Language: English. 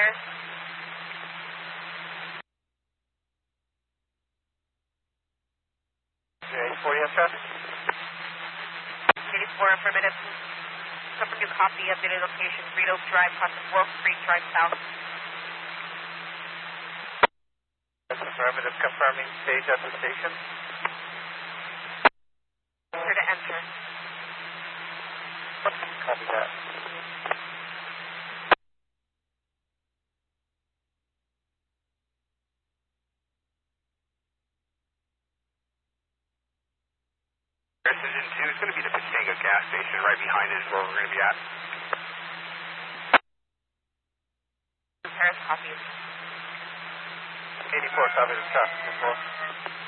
Paris. 84, yes, traffic. 84, affirmative. Confirm you copy, updated location, Reed Oak Drive, crossing Wolf Creek Drive South. Affirmative, confirming stage at the station. Clear to enter. Copy that. Engine 2 is going to be the Pachanga gas station. Right behind it is where we're going to be at. Paris, copy. 84, copy the traffic as well.